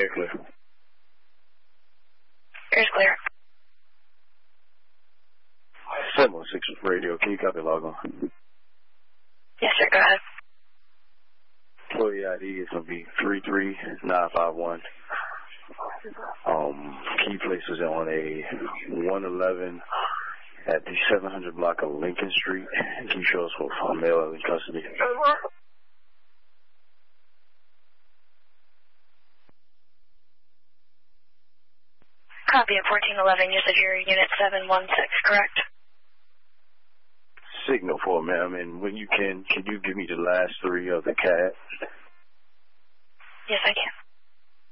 Air clear. Air's clear. 716 radio. Can you copy log on? Yes, sir. Go ahead. Employee ID is going to be 33951. Key places on a 111 at the 700 block of Lincoln Street. Can you show us what male in custody? Copy at 1411. You said you're unit 716, correct? Signal for ma'am, and when you can you give me the last three of the CAD? Yes, I can.